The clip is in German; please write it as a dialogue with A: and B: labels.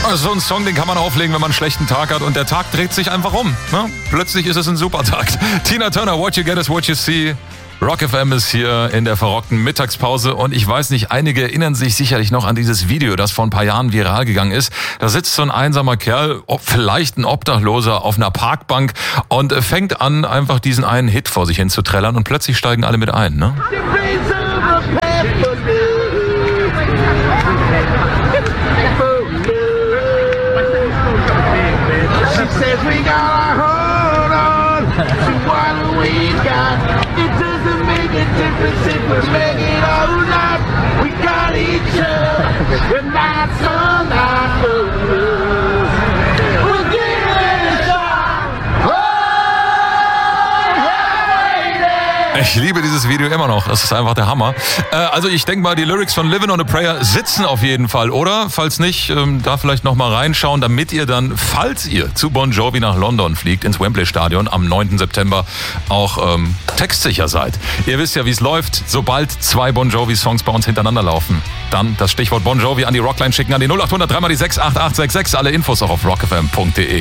A: So ein Song, den kann man auflegen, wenn man einen schlechten Tag hat und der Tag dreht sich einfach um. Ne? Plötzlich ist es ein super Tag. Tina Turner, What You Get is What You See. Rock FM ist hier in der verrockten Mittagspause und ich weiß nicht, einige erinnern sich sicherlich noch an dieses Video, das vor ein paar Jahren viral gegangen ist. Da sitzt so ein einsamer Kerl, vielleicht ein Obdachloser, auf einer Parkbank und fängt an, einfach diesen einen Hit vor sich hin zu trällern und plötzlich steigen alle mit ein, ne? Ich liebe dieses Video immer noch. Das ist einfach der Hammer. Also ich denke mal, die Lyrics von Livin' on a Prayer sitzen auf jeden Fall, oder? Falls nicht, da vielleicht noch mal reinschauen, damit ihr dann, falls ihr zu Bon Jovi nach London fliegt, ins Wembley Stadion am 9. September auch textsicher seid. Ihr wisst ja, wie es läuft. Sobald 2 Bon Jovi-Songs bei uns hintereinander laufen, dann das Stichwort Bon Jovi an die Rockline schicken, an die 0800 3 mal die 6 8866. Alle Infos auch auf rockfm.de.